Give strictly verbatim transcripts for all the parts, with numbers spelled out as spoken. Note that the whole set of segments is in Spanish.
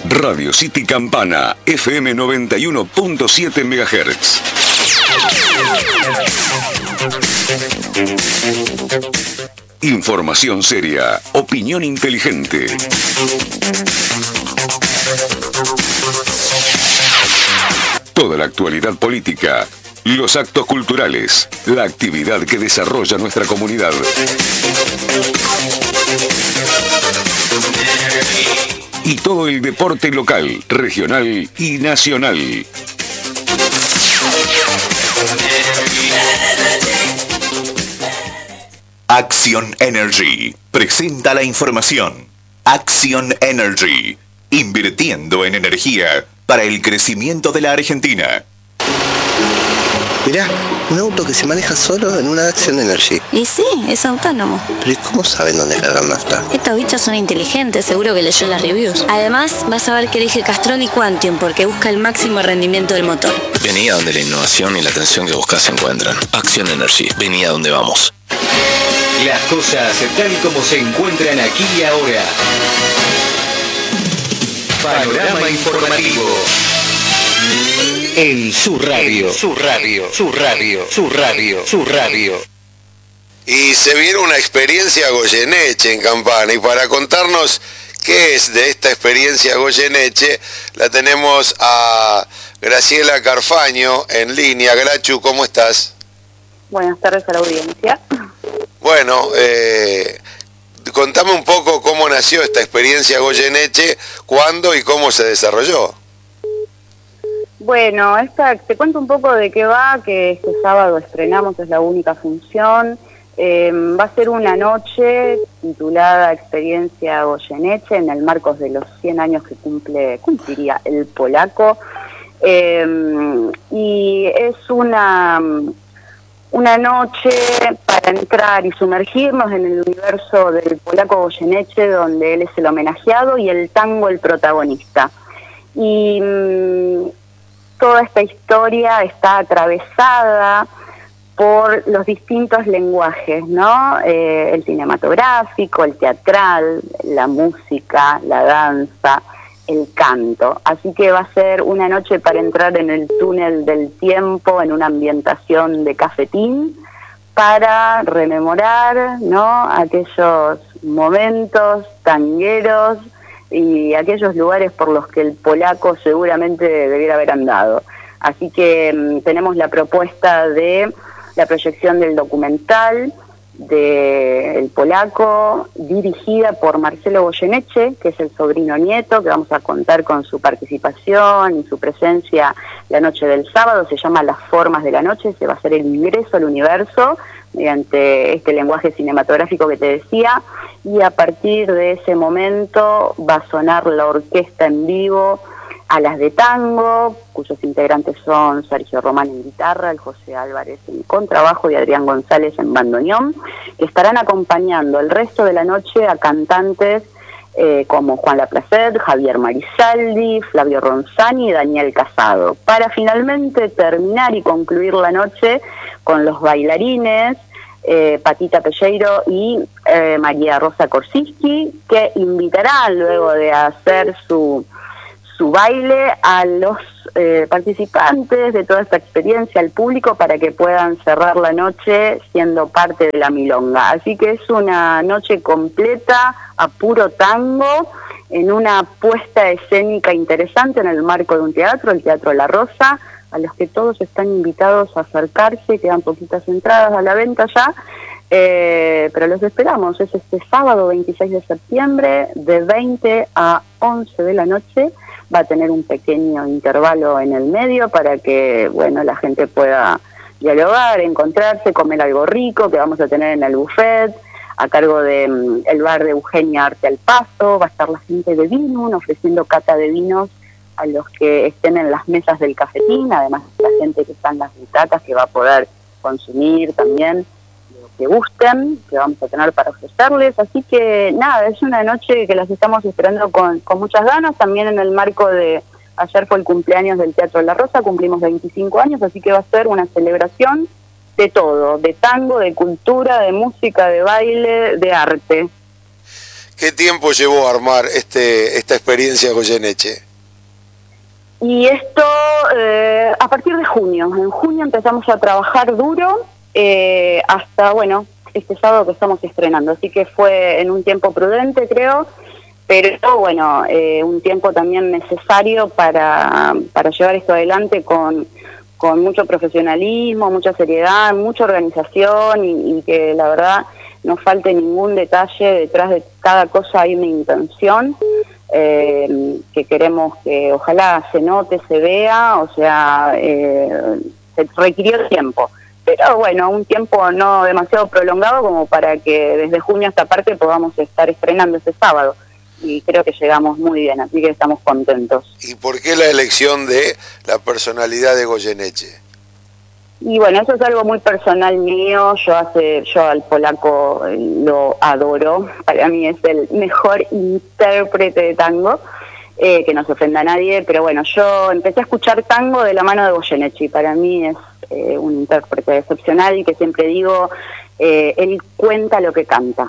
Radio City Campana, F M noventa y uno punto siete megahertz. Información seria, opinión inteligente. Toda la actualidad política, los actos culturales, la actividad que desarrolla nuestra comunidad. Y todo el deporte local, regional y nacional. Action Energy presenta la información. Action Energy, invirtiendo en energía para el crecimiento de la Argentina. Mirá, un auto que se maneja solo en una Action Energy. Y sí, es autónomo. Pero ¿y cómo saben dónde cargar nafta? Estos bichos son inteligentes, seguro que leyó las reviews. Además, vas a ver que elige Castrol y Quantium porque busca el máximo rendimiento del motor. Vení a donde la innovación y la atención que buscas se encuentran. Action Energy, vení a donde vamos. Las cosas tal como se encuentran aquí y ahora. Panorama informativo. En su radio, su radio, su radio, su radio, su radio. Y se viene una experiencia Goyeneche en Campana, y para contarnos qué es de esta experiencia Goyeneche, la tenemos a Graciela Carfaño en línea. Grachu, ¿cómo estás? Buenas tardes a la audiencia. Bueno, eh, contame un poco cómo nació esta experiencia Goyeneche, cuándo y cómo se desarrolló. Bueno, esta, te cuento un poco de qué va, que este sábado estrenamos, es la única función. Eh, va a ser una noche titulada Experiencia Goyeneche en el marco de los cien años que cumple, cumpliría el polaco. Eh, y es una, una noche para entrar y sumergirnos en el universo del polaco Goyeneche, donde él es el homenajeado y el tango el protagonista. Y mm, toda esta historia está atravesada por los distintos lenguajes, ¿no? Eh, el cinematográfico, el teatral, la música, la danza, el canto. Así que va a ser una noche para entrar en el túnel del tiempo, en una ambientación de cafetín, para rememorar, ¿no?, aquellos momentos tangueros y aquellos lugares por los que el polaco seguramente debiera haber andado. Así que mmm, tenemos la propuesta de la proyección del documental de El Polaco, dirigida por Marcelo Goyeneche, que es el sobrino nieto, que vamos a contar con su participación y su presencia la noche del sábado. Se llama Las Formas de la Noche, se va a hacer el ingreso al universo mediante este lenguaje cinematográfico que te decía, y a partir de ese momento va a sonar la orquesta en vivo a las de tango, cuyos integrantes son Sergio Román en guitarra, el José Álvarez en contrabajo y Adrián González en bandoneón, que estarán acompañando el resto de la noche a cantantes eh, como Juan Laplacet, Javier Marisaldi, Flavio Ronzani y Daniel Casado, para finalmente terminar y concluir la noche con los bailarines eh, Patita Pelleiro y eh, María Rosa Korsinski, que invitarán luego de hacer su su baile a los eh, participantes de toda esta experiencia, al público, para que puedan cerrar la noche siendo parte de la milonga. Así que es una noche completa a puro tango, en una puesta escénica interesante en el marco de un teatro, el Teatro La Rosa, a los que todos están invitados a acercarse. Quedan poquitas entradas a la venta ya, eh, pero los esperamos. Es este sábado veintiséis de septiembre de veinte a once de la noche. Va a tener un pequeño intervalo en el medio para que, bueno, la gente pueda dialogar, encontrarse, comer algo rico que vamos a tener en el buffet, a cargo de um, el bar de Eugenia Arte al Paso. Va a estar la gente de Vinum ofreciendo cata de vinos a los que estén en las mesas del cafetín, además la gente que está en las butacas, que va a poder consumir también lo que gusten, que vamos a tener para ofrecerles. Así que nada, es una noche que las estamos esperando con, con muchas ganas, también en el marco de, ayer fue el cumpleaños del Teatro La Rosa, cumplimos veinticinco años, así que va a ser una celebración de todo, de tango, de cultura, de música, de baile, de arte. ¿Qué tiempo llevó a armar este esta experiencia Goyeneche? Y esto eh, a partir de junio. En junio empezamos a trabajar duro eh, hasta, bueno, este sábado que estamos estrenando. Así que fue en un tiempo prudente, creo, pero bueno, eh, un tiempo también necesario para, para llevar esto adelante con, con mucho profesionalismo, mucha seriedad, mucha organización y, y que la verdad no falte ningún detalle. Detrás de cada cosa hay una intención eh, que queremos que ojalá se note, se vea, o sea, eh, se requirió tiempo. Pero bueno, un tiempo no demasiado prolongado como para que desde junio a esta parte podamos estar estrenando este sábado. Y creo que llegamos muy bien, así que estamos contentos. ¿Y por qué la elección de la personalidad de Goyeneche? Y bueno, eso es algo muy personal mío. Yo hace, yo al polaco lo adoro. Para mí es el mejor intérprete de tango, eh, que no se ofenda a nadie, pero bueno, yo empecé a escuchar tango de la mano de Goyeneche y para mí es eh, un intérprete excepcional y que siempre digo, eh, él cuenta lo que canta.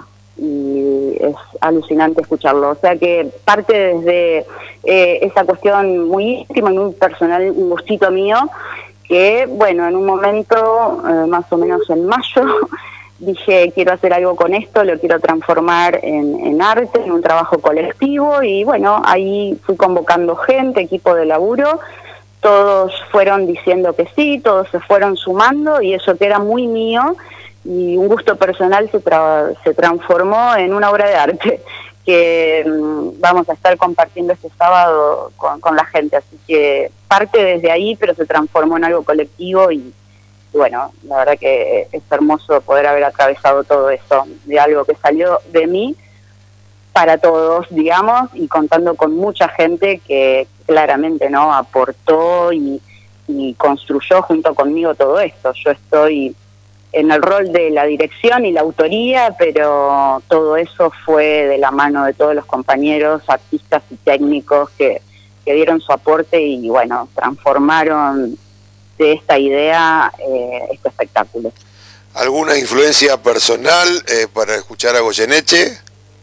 Y es alucinante escucharlo, o sea que parte desde eh, esa cuestión muy íntima, muy personal, un gustito mío, que bueno, en un momento, eh, más o menos en mayo, dije quiero hacer algo con esto, lo quiero transformar en, en arte, en un trabajo colectivo y bueno, ahí fui convocando gente, equipo de laburo, todos fueron diciendo que sí, todos se fueron sumando y eso que era muy mío y un gusto personal se, tra se transformó en una obra de arte que mmm, vamos a estar compartiendo este sábado con, con la gente, así que parte desde ahí, pero se transformó en algo colectivo y, y bueno, la verdad que es hermoso poder haber atravesado todo eso, de algo que salió de mí para todos, digamos, y contando con mucha gente que claramente no aportó y, y construyó junto conmigo todo esto. Yo estoy en el rol de la dirección y la autoría, pero todo eso fue de la mano de todos los compañeros, artistas y técnicos que, que dieron su aporte y bueno, transformaron de esta idea eh, este espectáculo. ¿Alguna influencia personal eh, para escuchar a Goyeneche?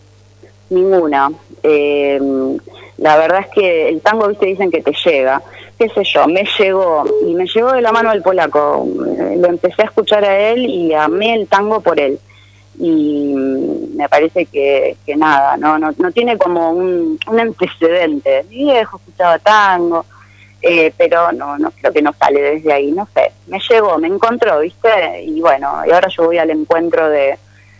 Ninguna. Eh, la verdad es que el tango, viste, dicen que te llega. Qué sé yo, me llegó, y me llegó de la mano del polaco. Lo empecé a escuchar a él y amé el tango por él. Y me parece que, que nada, no, no, no tiene como un, un antecedente. Mi viejo escuchaba tango, eh, pero no, no creo que no sale desde ahí, no sé. Me llegó, me encontró, ¿viste? Y bueno, y ahora yo voy al encuentro de,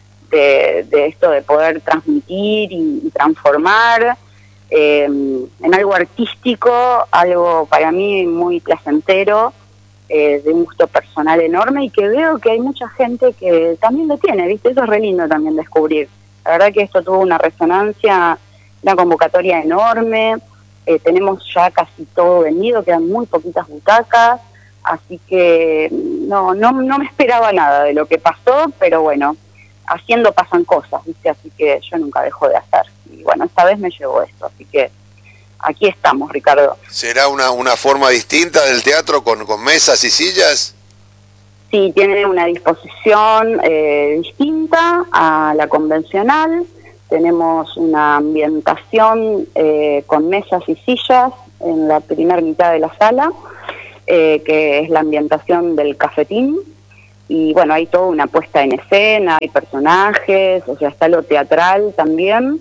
de, de esto de poder transmitir y, y transformar eh, en algo artístico, algo para mí muy placentero, eh, de un gusto personal enorme y que veo que hay mucha gente que también lo tiene, ¿viste? Eso es re lindo también descubrir. La verdad que esto tuvo una resonancia, una convocatoria enorme, eh, tenemos ya casi todo vendido, quedan muy poquitas butacas, así que no, no, no me esperaba nada de lo que pasó, pero bueno, haciendo pasan cosas, ¿viste? Así que yo nunca dejo de hacer. Y bueno, esta vez me llegó esto, así que aquí estamos, Ricardo. ¿Será una, una forma distinta del teatro con, con mesas y sillas? Sí, tiene una disposición eh, distinta a la convencional. Tenemos una ambientación eh, con mesas y sillas en la primera mitad de la sala, eh, que es la ambientación del cafetín. Y bueno, hay toda una puesta en escena, hay personajes, o sea, está lo teatral también.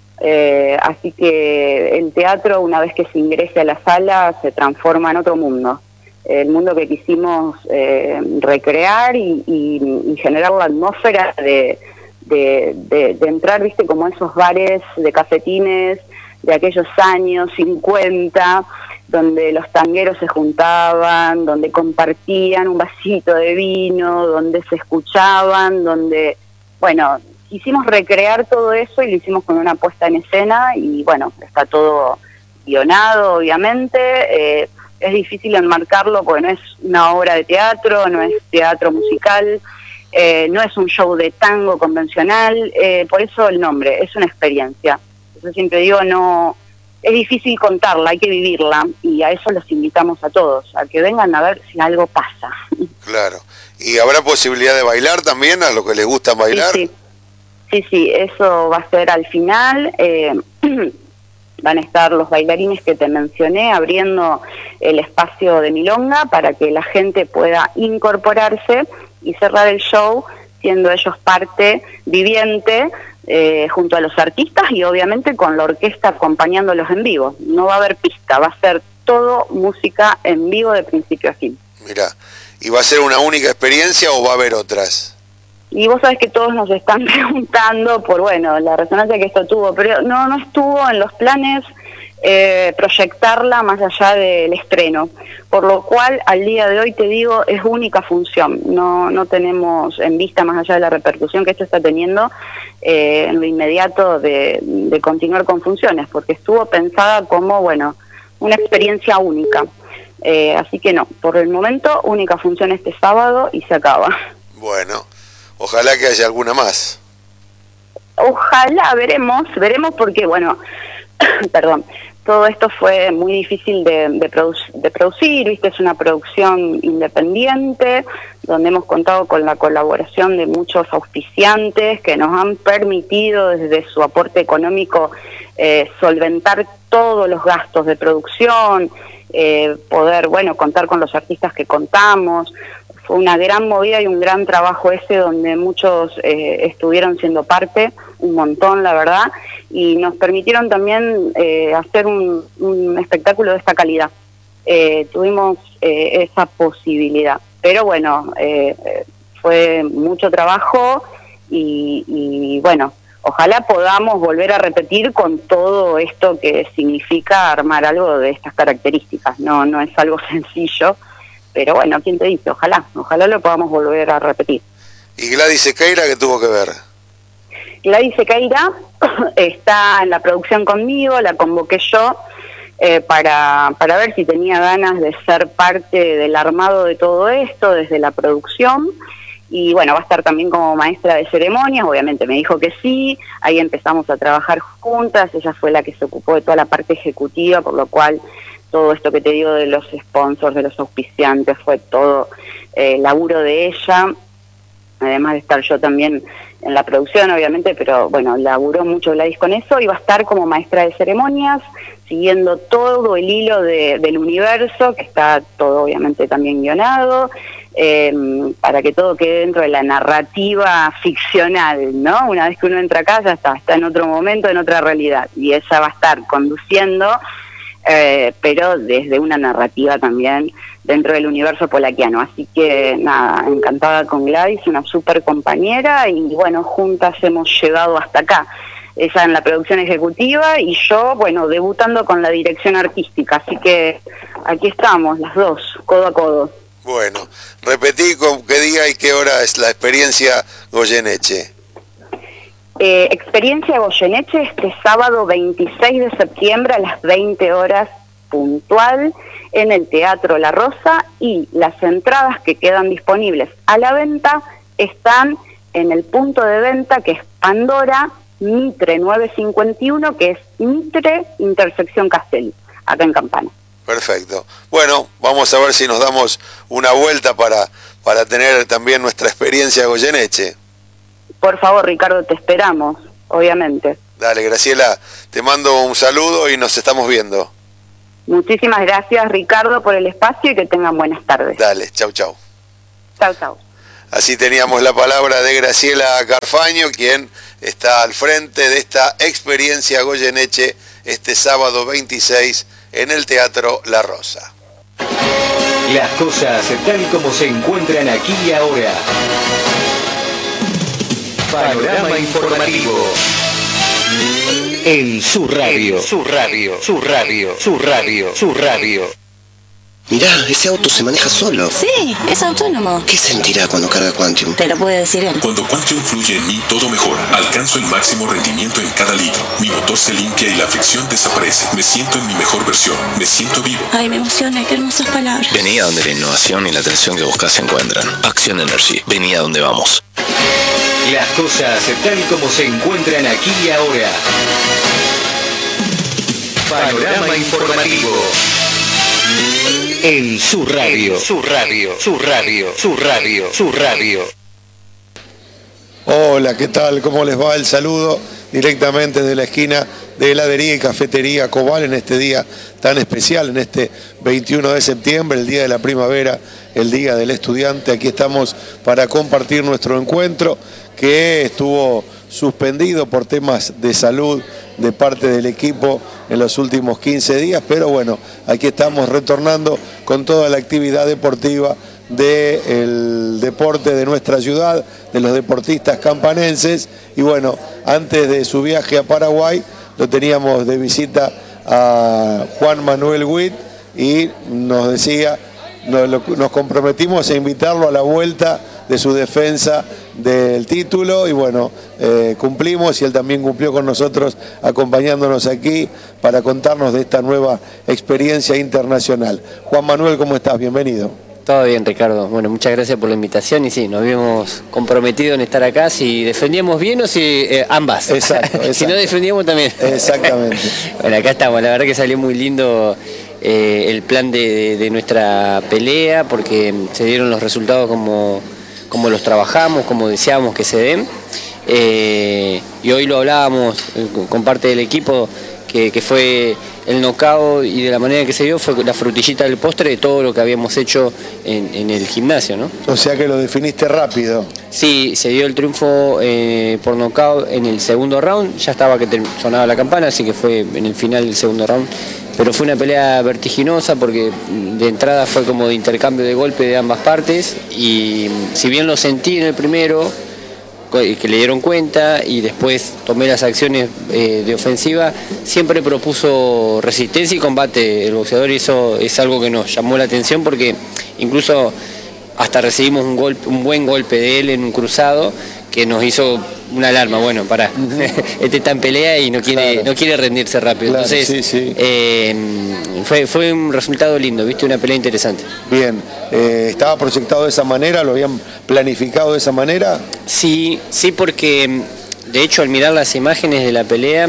Eh, así que el teatro, una vez que se ingrese a la sala, se transforma en otro mundo. El mundo que quisimos eh, recrear y, y, y generar la atmósfera de, de, de, de entrar, viste, como esos bares de cafetines de aquellos años cincuenta, donde los tangueros se juntaban, donde compartían un vasito de vino, donde se escuchaban, donde, bueno, quisimos recrear todo eso y lo hicimos con una puesta en escena y bueno, está todo guionado, obviamente. Eh, es difícil enmarcarlo porque no es una obra de teatro, no es teatro musical, eh, no es un show de tango convencional, eh, por eso el nombre, es una experiencia. Yo siempre digo, no, es difícil contarla, hay que vivirla y a eso los invitamos a todos, a que vengan a ver si algo pasa. Claro. ¿Y habrá posibilidad de bailar también a los que les gusta bailar? Sí, sí. sí, sí, eso va a ser al final. Eh, van a estar los bailarines que te mencioné abriendo el espacio de milonga para que la gente pueda incorporarse y cerrar el show siendo ellos parte viviente eh, junto a los artistas y obviamente con la orquesta acompañándolos en vivo. No va a haber pista, va a ser todo música en vivo de principio a fin. Mira, ¿y va a ser una única experiencia o va a haber otras? Y vos sabés que todos nos están preguntando por, bueno, la resonancia que esto tuvo, pero no, no estuvo en los planes eh, proyectarla más allá del estreno, por lo cual al día de hoy te digo es única función, no, no tenemos en vista más allá de la repercusión que esto está teniendo eh, en lo inmediato de, de continuar con funciones, porque estuvo pensada como, bueno, una experiencia única, eh, así que no, por el momento única función este sábado y se acaba. Bueno, ojalá que haya alguna más. Ojalá, veremos, veremos porque, bueno, perdón, todo esto fue muy difícil de, de, produ de producir, ¿viste? Es una producción independiente, donde hemos contado con la colaboración de muchos auspiciantes que nos han permitido desde su aporte económico eh, solventar todos los gastos de producción, eh, poder, bueno, contar con los artistas que contamos. Fue una gran movida y un gran trabajo ese donde muchos eh, estuvieron siendo parte, un montón la verdad, y nos permitieron también eh, hacer un, un espectáculo de esta calidad. Eh, tuvimos eh, esa posibilidad, pero bueno, eh, fue mucho trabajo y, y bueno, ojalá podamos volver a repetir con todo esto que significa armar algo de estas características. No, no es algo sencillo. Pero bueno, ¿quién te dice? Ojalá, ojalá lo podamos volver a repetir. ¿Y Gladys Sequeira qué tuvo que ver? Gladys Sequeira está en la producción conmigo, la convoqué yo eh, para, para ver si tenía ganas de ser parte del armado de todo esto, desde la producción. Y bueno, va a estar también como maestra de ceremonias, obviamente me dijo que sí, ahí empezamos a trabajar juntas, ella fue la que se ocupó de toda la parte ejecutiva, por lo cual todo esto que te digo de los sponsors, de los auspiciantes, fue todo eh, laburo de ella, además de estar yo también en la producción, obviamente, pero bueno, laburó mucho Gladys con eso, y va a estar como maestra de ceremonias, siguiendo todo el hilo de, del universo, que está todo obviamente también guionado, eh, para que todo quede dentro de la narrativa ficcional, ¿no? Una vez que uno entra acá, ya está, está en otro momento, en otra realidad, y ella va a estar conduciendo, Eh, pero desde una narrativa también dentro del universo polaquiano. Así que nada, encantada con Gladys, una súper compañera, y bueno, juntas hemos llegado hasta acá. Ella en la producción ejecutiva y yo, bueno, debutando con la dirección artística. Así que aquí estamos, las dos, codo a codo. Bueno, repetí con qué día y qué hora es la experiencia Goyeneche. Eh, experiencia Goyeneche este sábado veintiséis de septiembre a las veinte horas puntual en el Teatro La Rosa, y las entradas que quedan disponibles a la venta están en el punto de venta que es Pandora Mitre nueve cincuenta y uno, que es Mitre Intersección Castelli, acá en Campana. Perfecto. Bueno, vamos a ver si nos damos una vuelta para, para tener también nuestra experiencia Goyeneche. Por favor, Ricardo, te esperamos, obviamente. Dale, Graciela, te mando un saludo y nos estamos viendo. Muchísimas gracias, Ricardo, por el espacio y que tengan buenas tardes. Dale, chau, chau. Chau, chau. Así teníamos la palabra de Graciela Carfaño, quien está al frente de esta experiencia Goyeneche este sábado veintiséis en el Teatro La Rosa. Las cosas tal y como se encuentran aquí y ahora. Panorama informativo en su radio, su radio, su radio, su radio, su radio. Mirá, ese auto se maneja solo. Sí, es autónomo. ¿Qué sentirá cuando carga Quantium? Te lo puede decir él. Cuando Quantium fluye en mí, todo mejora. Alcanzo el máximo rendimiento en cada litro. Mi motor se limpia y la fricción desaparece. Me siento en mi mejor versión. Me siento vivo. Ay, me emociona, qué hermosas palabras. Vení a donde la innovación y la atención que buscas se encuentran. Action Energy. Vení a donde vamos. Las cosas tal y como se encuentran aquí y ahora. Panorama informativo en su radio, su radio, su radio, su radio, su radio. Hola, ¿qué tal? ¿Cómo les va? El saludo directamente de la esquina de heladería y cafetería Cobal en este día tan especial, en este veintiuno de septiembre, el día de la primavera, el día del estudiante. Aquí estamos para compartir nuestro encuentro que estuvo suspendido por temas de salud de parte del equipo en los últimos quince días, pero bueno, aquí estamos retornando con toda la actividad deportiva del deporte de nuestra ciudad, de los deportistas campanenses. Y bueno, antes de su viaje a Paraguay lo teníamos de visita a Juan Manuel Witt y nos decía, nos, nos comprometimos a invitarlo a la vuelta de su defensa del título y bueno, eh, cumplimos y él también cumplió con nosotros acompañándonos aquí para contarnos de esta nueva experiencia internacional. Juan Manuel, ¿cómo estás? Bienvenido. Todo bien, Ricardo. Bueno, muchas gracias por la invitación y sí, nos habíamos comprometido en estar acá, si defendíamos bien o si eh, ambas. Exacto, exacto. Si no defendíamos también. Exactamente. Bueno, acá estamos, la verdad que salió muy lindo eh, el plan de, de, de nuestra pelea porque se dieron los resultados como, como los trabajamos, como deseábamos que se den. Eh, y hoy lo hablábamos eh, con parte del equipo, que, que fue el knockout y de la manera que se dio fue la frutillita del postre de todo lo que habíamos hecho en, en el gimnasio, ¿no? O sea que lo definiste rápido. Sí, se dio el triunfo eh, por knockout en el segundo round, ya estaba que sonaba la campana, así que fue en el final del segundo round. Pero fue una pelea vertiginosa porque de entrada fue como de intercambio de golpe de ambas partes y si bien lo sentí en el primero, que le dieron cuenta y después tomé las acciones eh, de ofensiva, siempre propuso resistencia y combate el boxeador y eso es algo que nos llamó la atención porque incluso hasta recibimos un, golpe, un buen golpe de él en un cruzado que nos hizo una alarma, bueno, pará, este está en pelea y no quiere, claro. no quiere rendirse rápido. Claro, Entonces sí, sí. Eh, fue, fue un resultado lindo, viste, una pelea interesante. Bien, eh, ¿estaba proyectado de esa manera? ¿Lo habían planificado de esa manera? Sí, sí, porque de hecho al mirar las imágenes de la pelea,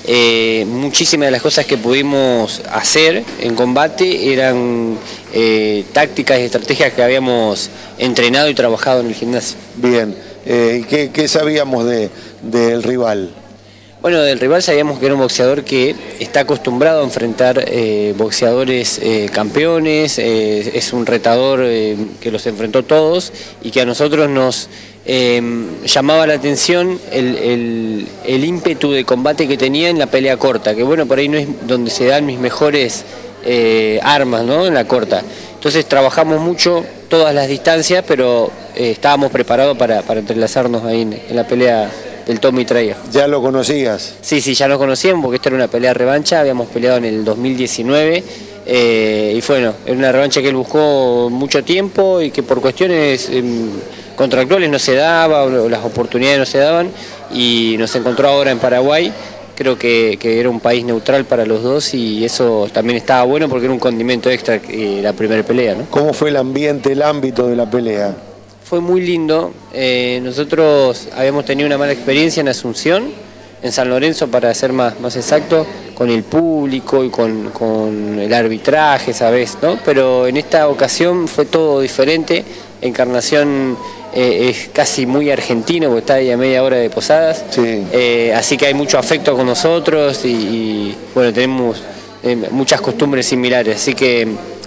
eh, muchísimas de las cosas que pudimos hacer en combate eran eh, tácticas y estrategias que habíamos entrenado y trabajado en el gimnasio. Bien. Eh, ¿qué, ¿Qué sabíamos de, del rival? Bueno, del rival sabíamos que era un boxeador que está acostumbrado a enfrentar eh, boxeadores eh, campeones, eh, es un retador eh, que los enfrentó todos y que a nosotros nos eh, llamaba la atención el, el, el ímpetu de combate que tenía en la pelea corta, que bueno, por ahí no es donde se dan mis mejores eh, armas, ¿no? En la corta. Entonces trabajamos mucho todas las distancias, pero eh, estábamos preparados para, para entrelazarnos ahí en, en la pelea del Tommy Traía. ¿Ya lo conocías? Sí, sí, ya nos conocíamos porque esta era una pelea revancha, habíamos peleado en el dos mil diecinueve eh, y bueno, era una revancha que él buscó mucho tiempo y que por cuestiones eh, contractuales no se daba, o las oportunidades no se daban y nos encontró ahora en Paraguay. Creo que, que era un país neutral para los dos y eso también estaba bueno porque era un condimento extra eh, la primera pelea, ¿no? ¿Cómo fue el ambiente, el ámbito de la pelea? Fue muy lindo. Eh, nosotros habíamos tenido una mala experiencia en Asunción, en San Lorenzo para ser más, más exacto, con el público y con, con el arbitraje, ¿sabes? ¿No? Pero en esta ocasión fue todo diferente. Encarnación eh, es casi muy argentino porque está ahí a media hora de Posadas, sí. eh, así que hay mucho afecto con nosotros y, y bueno, tenemos eh, muchas costumbres similares, así que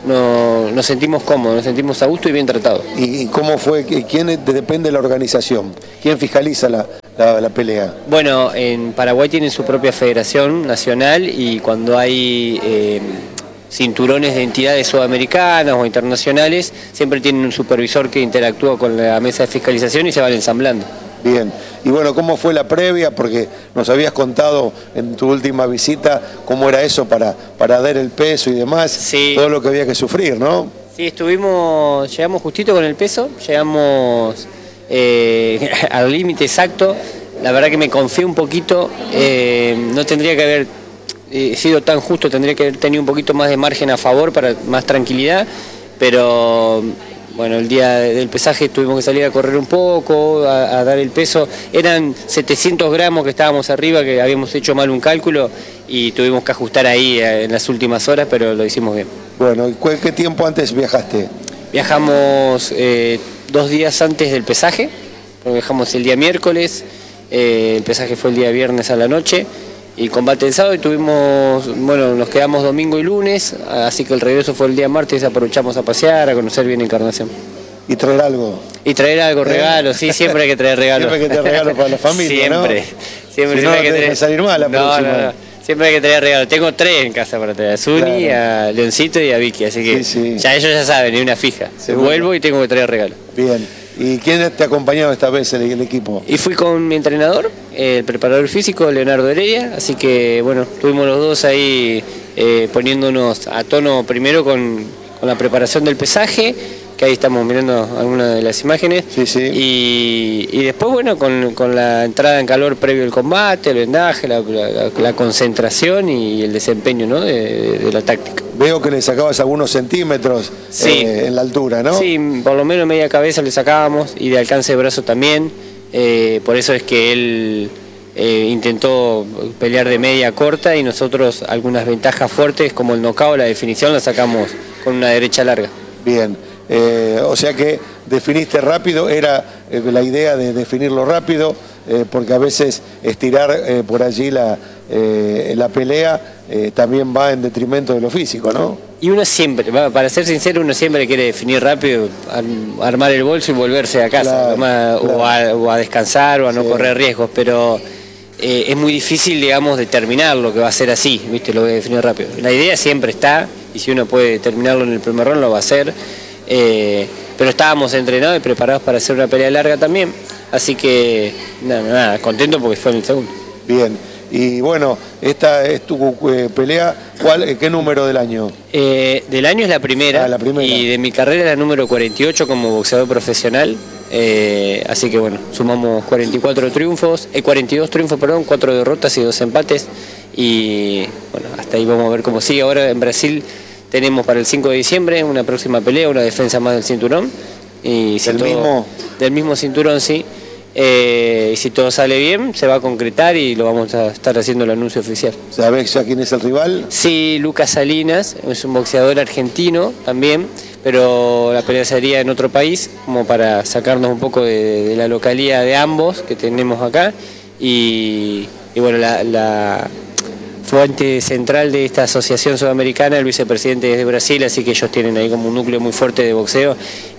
no, nos sentimos cómodos, nos sentimos a gusto y bien tratados. ¿Y cómo fue? ¿Quién depende de la organización? ¿Quién fiscaliza la, la, la pelea? Bueno, en Paraguay tienen su propia federación nacional y cuando hay eh, cinturones de entidades sudamericanas o internacionales, siempre tienen un supervisor que interactúa con la mesa de fiscalización y se van ensamblando. Bien, y bueno, ¿cómo fue la previa? Porque nos habías contado en tu última visita cómo era eso para, para dar el peso y demás, sí. Todo lo que había que sufrir, ¿no? Sí, estuvimos, llegamos justito con el peso, llegamos eh, al límite exacto, la verdad que me confié un poquito, eh, no tendría que haber eh, sido tan justo, tendría que haber tenido un poquito más de margen a favor para más tranquilidad, pero bueno, el día del pesaje tuvimos que salir a correr un poco, a, a dar el peso. Eran setecientos gramos que estábamos arriba, que habíamos hecho mal un cálculo y tuvimos que ajustar ahí en las últimas horas, pero lo hicimos bien. Bueno, ¿qué tiempo antes viajaste? Viajamos eh, dos días antes del pesaje, lo dejamos el día miércoles, eh, el pesaje fue el día viernes a la noche, y combate el sábado, y tuvimos, bueno, nos quedamos domingo y lunes, así que el regreso fue el día martes, aprovechamos a pasear, a conocer bien Encarnación. ¿Y traer algo? Y traer algo, regalos, sí, siempre hay que traer regalos. Siempre hay que traer regalos para la familia, ¿no? Siempre, siempre, Si no, siempre hay que no traer. te salir mal la no, próxima. no, no, siempre hay que traer regalos. Tengo tres en casa para traer, a Zuni, Claro. a Leoncito y a Vicky, así que Sí, sí. ya ellos ya saben, ni una fija. Seguro. Vuelvo y tengo que traer regalos. Bien. ¿Y quién te ha acompañado esta vez el, el equipo? Y fui con mi entrenador, el preparador físico, Leonardo Heredia, así que bueno, estuvimos los dos ahí eh, poniéndonos a tono primero con, con la preparación del pesaje, que ahí estamos mirando algunas de las imágenes, sí, sí. Y, y después bueno, con, con la entrada en calor previo al combate, el vendaje, la, la, la concentración y el desempeño, ¿no?, de, de la táctica. Veo que le sacabas algunos centímetros Sí. eh, en la altura, ¿no? Sí, por lo menos media cabeza le sacábamos y de alcance de brazo también, eh, por eso es que él eh, intentó pelear de media a corta y nosotros algunas ventajas fuertes como el knockout, la definición la sacamos con una derecha larga. Bien, eh, o sea que definiste rápido, era eh, la idea de definirlo rápido, eh, porque a veces estirar eh, por allí la, eh, la pelea eh, también va en detrimento de lo físico, ¿no? Y uno siempre, va, para ser sincero, uno siempre quiere definir rápido, ar- armar el bolso y volverse a casa, Claro, nomás, claro. O, a, o a descansar o a no Sí. correr riesgos, pero eh, es muy difícil, digamos, determinar lo que va a ser así, ¿viste? Lo voy a definir rápido. La idea siempre está, y si uno puede determinarlo en el primer round lo va a hacer, eh, pero estábamos entrenados y preparados para hacer una pelea larga también, así que nada, nada, contento porque fue en el segundo. Bien, y bueno, esta es tu eh, pelea, ¿cuál, eh, ¿qué número del año? Eh, del año es la primera, Ah, la primera. y de mi carrera es la número cuarenta y ocho como boxeador profesional, eh, así que bueno, sumamos cuarenta y cuatro triunfos, eh, cuarenta y dos triunfos, perdón, cuatro derrotas y dos empates, y bueno, hasta ahí vamos a ver cómo sigue. Ahora en Brasil tenemos para el cinco de diciembre una próxima pelea, una defensa más del cinturón. Y si ¿Del todo- mismo? Del mismo cinturón, sí. Eh, y si todo sale bien, se va a concretar y lo vamos a estar haciendo el anuncio oficial. ¿Sabés ya quién es el rival? Sí, Lucas Salinas, es un boxeador argentino también, pero la pelea sería en otro país, como para sacarnos un poco de, de la localía de ambos que tenemos acá. Y, y bueno, la, la fuente central de esta asociación sudamericana, el vicepresidente es de Brasil, así que ellos tienen ahí como un núcleo muy fuerte de boxeo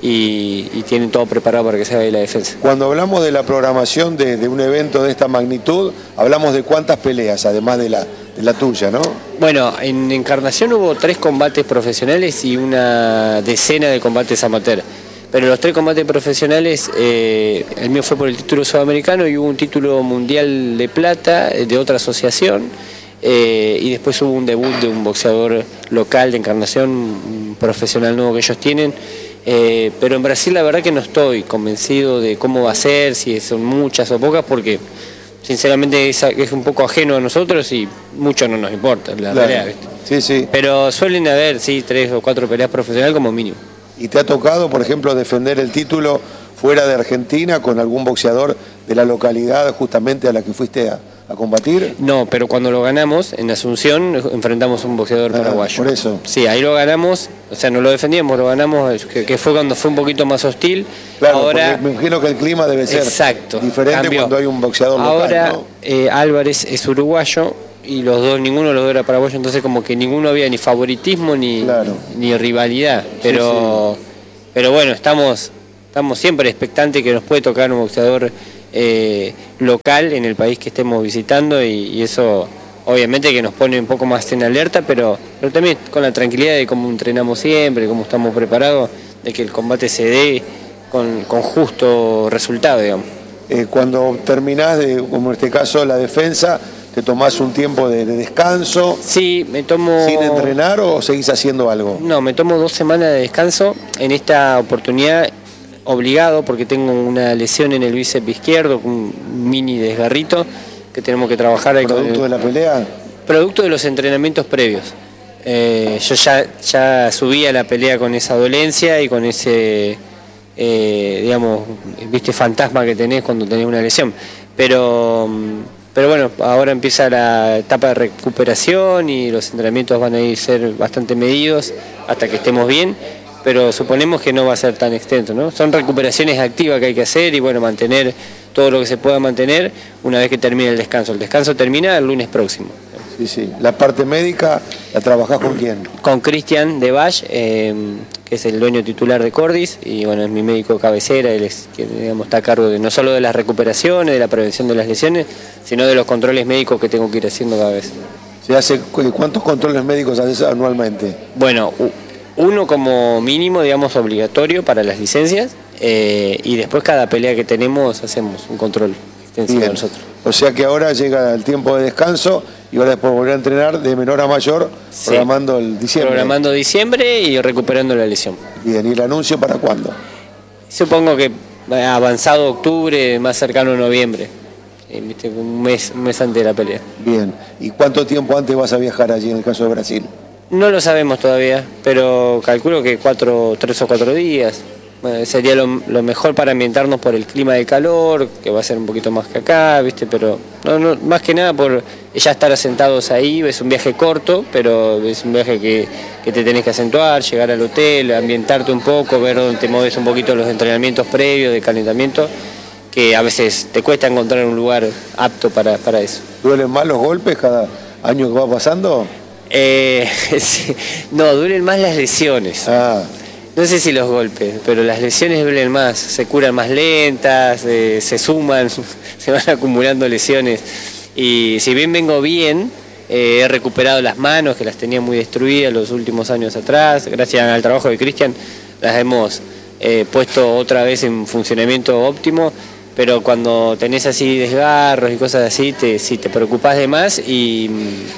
y, y tienen todo preparado para que se haga ahí la defensa. Cuando hablamos de la programación de, de un evento de esta magnitud, hablamos de cuántas peleas, además de la, de la tuya, ¿no? Bueno, en Encarnación hubo tres combates profesionales y una decena de combates amateur. Pero los tres combates profesionales, eh, el mío fue por el título sudamericano y hubo un título mundial de plata eh, de otra asociación. Eh, y después hubo un debut de un boxeador local de Encarnación, un profesional nuevo que ellos tienen. Eh, pero en Brasil la verdad que no estoy convencido de cómo va a ser, si son muchas o pocas, porque sinceramente es, es un poco ajeno a nosotros y mucho no nos importa la Claro. pelea, ¿viste? Sí, sí. Pero suelen haber, sí, tres o cuatro peleas profesionales como mínimo. ¿Y te ha tocado, por ejemplo, defender el título fuera de Argentina con algún boxeador de la localidad justamente a la que fuiste a, a combatir? No, pero cuando lo ganamos en Asunción enfrentamos a un boxeador Ah, paraguayo. por eso. Sí, ahí lo ganamos, o sea, no lo defendíamos, lo ganamos, que, que fue cuando fue un poquito más hostil. Claro, Ahora, porque me imagino que el clima debe ser exacto, diferente cambió. cuando hay un boxeador local, Ahora ¿no? eh, Álvarez es uruguayo y los dos, ninguno de los dos era paraguayo, entonces como que ninguno había ni favoritismo ni, Claro. ni rivalidad. Pero, pero bueno, estamos, estamos siempre expectantes que nos puede tocar un boxeador eh, local en el país que estemos visitando y, y eso obviamente que nos pone un poco más en alerta, pero, pero también con la tranquilidad de cómo entrenamos siempre, cómo estamos preparados, de que el combate se dé con, con justo resultado, digamos. Eh, cuando terminás, de, como en este caso, la defensa, ¿te tomás un tiempo de, de descanso? Sí, me tomo... ¿Sin entrenar o seguís haciendo algo? No, me tomo dos semanas de descanso. En esta oportunidad obligado porque tengo una lesión en el bíceps izquierdo, un mini desgarrito que tenemos que trabajar ahí con ¿Producto el- de la pelea? Producto de los entrenamientos previos. Eh, yo ya, ya subí a la pelea con esa dolencia y con ese, eh, digamos, viste, fantasma que tenés cuando tenés una lesión. Pero, pero bueno, ahora empieza la etapa de recuperación y los entrenamientos van a ir ser bastante medidos hasta que estemos bien. pero suponemos que no va a ser tan extenso, ¿no? Son recuperaciones activas que hay que hacer y bueno, mantener todo lo que se pueda mantener una vez que termine el descanso. El descanso termina el lunes próximo. Sí, sí. La parte médica, ¿la trabajás con quién? Con Cristian de Vall, eh, que es el dueño titular de Cordis, y bueno, es mi médico cabecera, él es quien, digamos, está a cargo de no solo de las recuperaciones, de la prevención de las lesiones, sino de los controles médicos que tengo que ir haciendo cada vez. ¿Se hace, ¿Cuántos controles médicos haces anualmente? Bueno, uno como mínimo, digamos, obligatorio para las licencias, eh, y después cada pelea que tenemos hacemos un control extensivo de nosotros. O sea que ahora llega el tiempo de descanso y ahora después volver a entrenar de menor a mayor, sí, programando el diciembre. Programando diciembre y recuperando la lesión. Bien, ¿y el anuncio para cuándo? Supongo que avanzado octubre, más cercano a noviembre. ¿Viste? Un mes, un mes antes de la pelea. Bien, ¿y cuánto tiempo antes vas a viajar allí en el caso de Brasil? No lo sabemos todavía, pero calculo que cuatro, tres o cuatro días. Bueno, sería lo, lo mejor para ambientarnos por el clima de calor, que va a ser un poquito más que acá, ¿viste? Pero no, no, más que nada por ya estar asentados ahí. Es un viaje corto, pero es un viaje que, que te tenés que acentuar, llegar al hotel, ambientarte un poco, ver dónde te mueves un poquito los entrenamientos previos de calentamiento, que a veces te cuesta encontrar un lugar apto para, para eso. ¿Duelen más los golpes cada año que va pasando? Eh, sí, no, duelen más las lesiones. Ah. No sé si los golpes, pero las lesiones duelen más, se curan más lentas, eh, se suman, se van acumulando lesiones. Y si bien vengo bien, eh, he recuperado las manos, que las tenía muy destruidas los últimos años atrás. Gracias al trabajo de Cristian, las hemos eh, puesto otra vez en funcionamiento óptimo. Pero cuando tenés así desgarros y cosas así, te, sí, te preocupás de más y...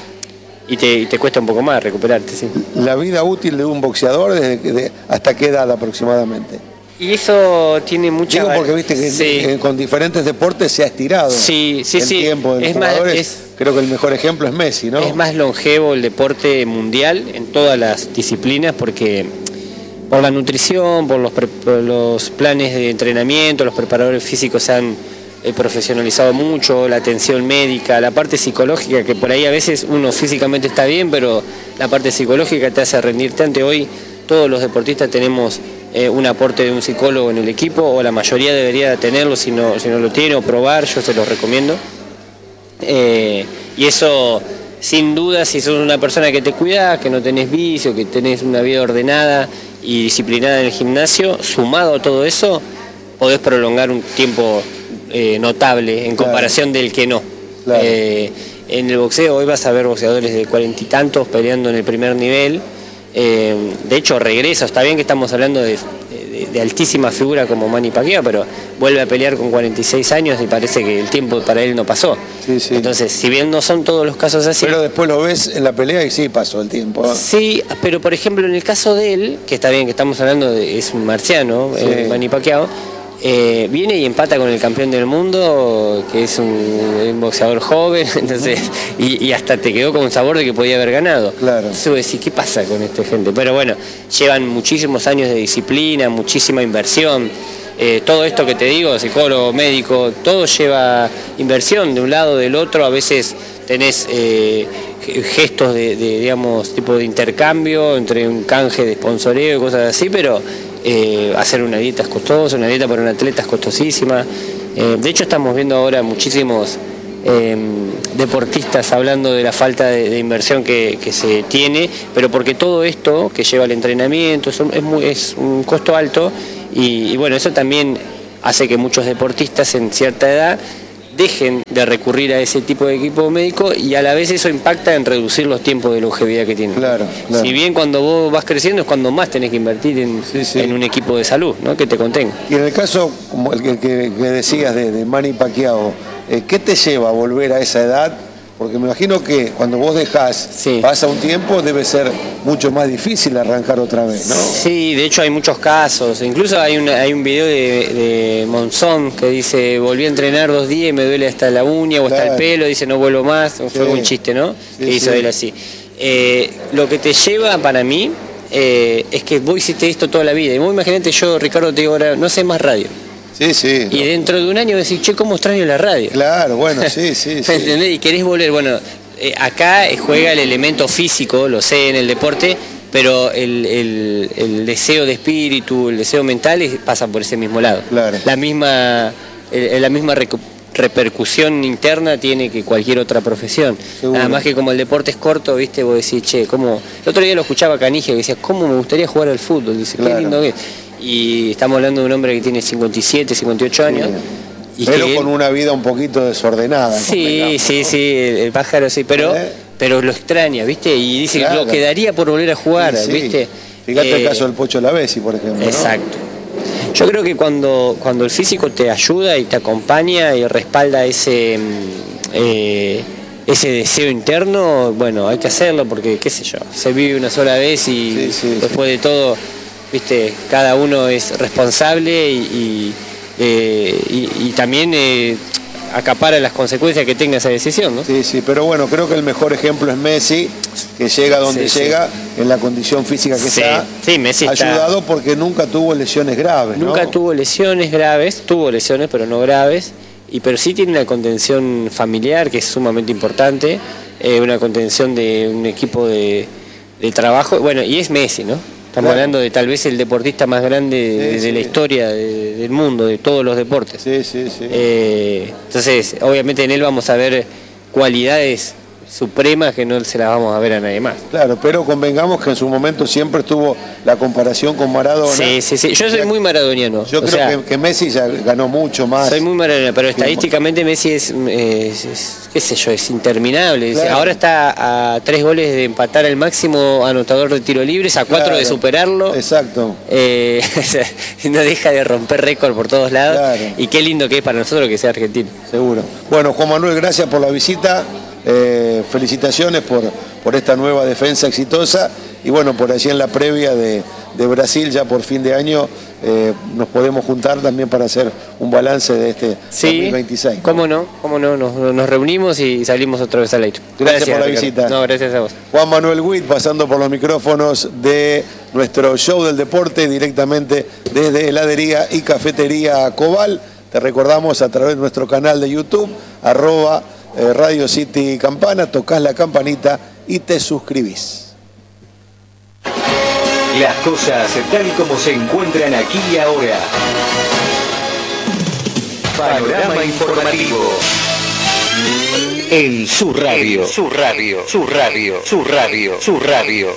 Y te, y te cuesta un poco más recuperarte, sí. ¿La vida útil de un boxeador desde que, de, hasta qué edad aproximadamente? Y eso tiene mucha... Digo porque viste que sí, en, con diferentes deportes se ha estirado sí, sí, el sí. tiempo de los es jugadores. Más, es, creo que el mejor ejemplo es Messi, ¿no? Es más longevo el deporte mundial en todas las disciplinas porque por la nutrición, por los, pre, por los planes de entrenamiento, los preparadores físicos se han He profesionalizado mucho, la atención médica, la parte psicológica, que por ahí a veces uno físicamente está bien, pero la parte psicológica te hace rendirte ante. Hoy todos los deportistas tenemos eh, un aporte de un psicólogo en el equipo, o la mayoría debería tenerlo, si no, si no lo tiene, o probar, yo se los recomiendo. Eh, y eso, sin duda, si sos una persona que te cuida, que no tenés vicio, que tenés una vida ordenada y disciplinada en el gimnasio, sumado a todo eso, podés prolongar un tiempo Eh, notable en comparación claro. del que no. Claro. Eh, en el boxeo hoy vas a ver boxeadores de cuarenta y tantos peleando en el primer nivel. Eh, de hecho regresa, está bien que estamos hablando de, de, de altísima figura como Manny Pacquiao, pero vuelve a pelear con cuarenta y seis años y parece que el tiempo para él no pasó. Sí, sí. Entonces, si bien no son todos los casos así... Pero después lo ves en la pelea y sí pasó el tiempo. ¿eh? Sí, pero por ejemplo en el caso de él, que está bien que estamos hablando de, es un marciano, sí. eh, Manny Pacquiao, Eh, viene y empata con el campeón del mundo, que es un, un boxeador joven, entonces y, y hasta te quedó con un sabor de que podía haber ganado. Claro. Entonces decís, ¿qué pasa con esta gente? Pero bueno, llevan muchísimos años de disciplina, muchísima inversión. Eh, todo esto que te digo, psicólogo, médico, todo lleva inversión de un lado, del otro. A veces tenés eh, gestos de, de, digamos, tipo de intercambio entre un canje de sponsoreo y cosas así, pero eh, hacer una dieta es costosa, una dieta para un atleta es costosísima. Eh, de hecho estamos viendo ahora muchísimos eh, deportistas hablando de la falta de, de inversión que, que se tiene, pero porque todo esto que lleva al entrenamiento es un, es muy, es un costo alto y, y bueno, eso también hace que muchos deportistas en cierta edad dejen de recurrir a ese tipo de equipo médico y a la vez eso impacta en reducir los tiempos de longevidad que tienen. Claro, claro. Si bien cuando vos vas creciendo es cuando más tenés que invertir en, sí, sí. en un equipo de salud, ¿no? Que te contenga. Y en el caso, como el que, que, que decías de, de Manny Pacquiao, eh, ¿qué te lleva a volver a esa edad? Porque me imagino que cuando vos dejás, sí. pasa un tiempo, debe ser mucho más difícil arrancar otra vez, ¿no? Sí, de hecho hay muchos casos. Incluso hay, una, hay un video de, de Monzón que dice, volví a entrenar dos días y me duele hasta la uña o claro. hasta el pelo, dice no vuelvo más. Fue sí. un chiste, ¿no? Sí, que hizo sí. él así. Eh, lo que te lleva para mí eh, es que vos hiciste esto toda la vida. Y vos imaginate, yo, Ricardo, te digo ahora, no sé más radio. Sí, sí. Y no. dentro de un año decís, che, ¿cómo extraño la radio? Claro, bueno, sí, sí. sí. ¿Entendés? Y querés volver, bueno, eh, acá juega el elemento físico, lo sé en el deporte, pero el, el, el deseo de espíritu, el deseo mental es, pasa por ese mismo lado. Claro. La misma, el, la misma recu- repercusión interna tiene que cualquier otra profesión. Seguro. Nada más que como el deporte es corto, viste, vos decís, che, ¿cómo? El otro día lo escuchaba a Canigia que decía, ¿cómo me gustaría jugar al fútbol? Dice, Claro. qué lindo que es. Y estamos hablando de un hombre que tiene cincuenta y siete, cincuenta y ocho años. Sí. Y Pero que con él- una vida un poquito desordenada. Sí, convengamos, sí, ¿no? sí, el, el pájaro sí, pero, ¿Eh? pero lo extraña, ¿viste? Y dice Claro. que lo quedaría por volver a jugar, Sí, sí. ¿viste? Fíjate el Eh, caso del Pocho Lavesi, por ejemplo. ¿no? Exacto. Yo creo que cuando, cuando el físico te ayuda y te acompaña y respalda ese, mm, eh, ese deseo interno, bueno, hay que hacerlo porque, qué sé yo, se vive una sola vez y Sí, sí, después de todo, viste, cada uno es responsable y, y, eh, y- y también eh, acapara las consecuencias que tenga esa decisión, ¿no? Sí, sí, pero bueno, creo que el mejor ejemplo es Messi, que llega donde Sí, sí. llega, en la condición física que Sí, está, sí, Messi está- ayudado porque nunca tuvo lesiones graves, ¿no? Nunca tuvo lesiones graves, tuvo lesiones pero no graves, y pero sí tiene una contención familiar que es sumamente importante, eh, una contención de un equipo de, de trabajo, bueno, y es Messi, ¿no? Estamos Claro. hablando de tal vez el deportista más grande de, Sí, de la sí. historia de- del mundo, de todos los deportes. Sí, sí, sí. Eh, entonces, obviamente en él vamos a ver cualidades supremas que no se las vamos a ver a nadie más. Claro, pero convengamos que en su momento siempre estuvo la comparación con Maradona. Sí, sí, sí. Yo soy muy maradoniano. Yo O creo sea, que, que Messi ya ganó mucho más. Soy muy maradoniano, pero estadísticamente Messi es, es- es- qué sé yo, es interminable. Claro. Ahora está a tres goles de empatar el máximo anotador de tiro libres, a cuatro Claro. de superarlo. Exacto. Eh, no deja de romper récord por todos lados. Claro. Y qué lindo que es para nosotros que sea argentino. Seguro. Bueno, Juan Manuel, gracias por la visita. Eh, felicitaciones por, por esta nueva defensa exitosa. Y bueno, por allí en la previa de, de Brasil, ya por fin de año, eh, nos podemos juntar también para hacer un balance de este Sí, dos mil veintiséis. ¿Cómo no? ¿Cómo no? Nos, nos reunimos y salimos otra vez al aire. Gracias por la Ricardo. visita. No, gracias a vos. Juan Manuel Witt pasando por los micrófonos de nuestro show del deporte directamente desde heladería y cafetería Cobal. Te recordamos a través de nuestro canal de YouTube, arroba eh, Radio City Campana, tocas la campanita y te suscribís. Las cosas tal y como se encuentran aquí y ahora. Panorama informativo. En su radio, su radio, su radio, su radio, su radio.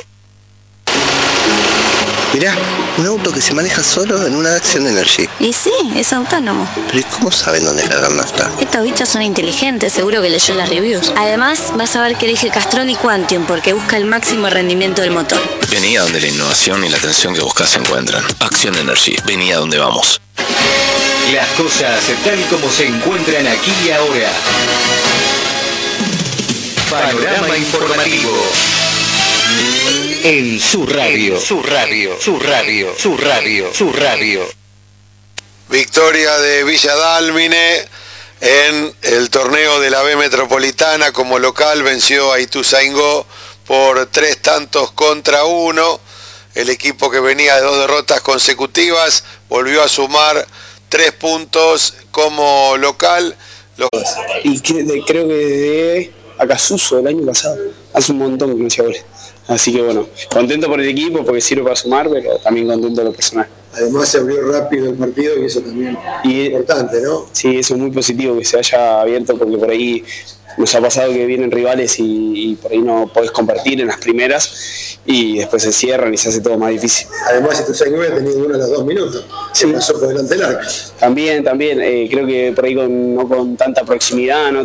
Mirá, un auto que se maneja solo en una Action Energy. Y sí, es autónomo. Pero ¿y cómo saben dónde cargar nafta? Estos bichos son inteligentes, seguro que leyó las reviews. Además, vas a ver que elige Castrol y Quantium porque busca el máximo rendimiento del motor. Vení a donde la innovación y la atención que buscas se encuentran. Action Energy. Vení a donde vamos. Las cosas tal y como se encuentran aquí y ahora. Panorama informativo. En su radio, su radio, su radio, su radio, su radio. Victoria de Villa Dálmine en el torneo de la B Metropolitana como local, venció a Ituzaingó por tres tantos contra uno. El equipo que venía de dos derrotas consecutivas volvió a sumar tres puntos como local. Los... Y que de- creo que desde Acasuso el año pasado, hace un montón que no hacía goles. Así que bueno, contento por el equipo porque sirve para sumar, pero también contento de lo personal. Además se abrió rápido el partido y eso también Y, es importante, ¿no? Sí, eso es muy positivo que se haya abierto porque por ahí nos ha pasado que vienen rivales y, y por ahí no podés compartir en las primeras y después se cierran y se hace todo más difícil. Además, Ituzaingó ha tenido uno a los dos minutos. Se Sí. pasó por delante del arco. También, también, eh, creo que por ahí con, no con tanta proximidad, no